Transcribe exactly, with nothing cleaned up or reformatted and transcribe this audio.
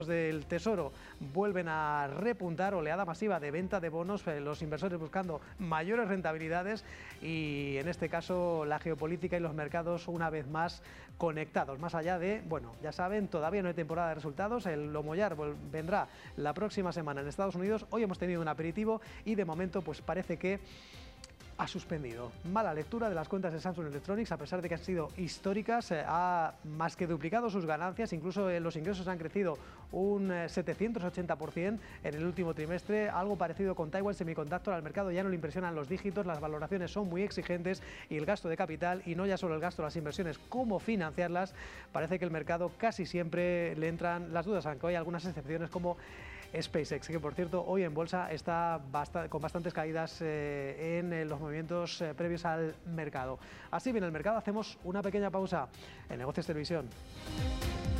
del Tesoro vuelven a repuntar, oleada masiva de venta de bonos, los inversores buscando mayores rentabilidades y en este caso la geopolítica y los mercados una vez más conectados. Más allá de, bueno, ya saben, todavía no hay temporada de resultados, el Lomollar vendrá la próxima semana en Estados Unidos. Hoy hemos tenido un aperitivo y de momento pues parece que ha suspendido. Mala lectura de las cuentas de Samsung Electronics, a pesar de que han sido históricas, eh, ha más que duplicado sus ganancias, incluso eh, los ingresos han crecido un eh, setecientos ochenta por ciento en el último trimestre, algo parecido con Taiwan Semiconductor. Al mercado ya no le impresionan los dígitos, las valoraciones son muy exigentes y el gasto de capital, y no ya solo el gasto, las inversiones, cómo financiarlas, parece que el mercado casi siempre le entran las dudas, aunque hay algunas excepciones como SpaceX, que por cierto hoy en bolsa está bast- con bastantes caídas eh, en eh, los movimientos eh, previos al mercado. Así bien el mercado, hacemos una pequeña pausa en Negocios Televisión.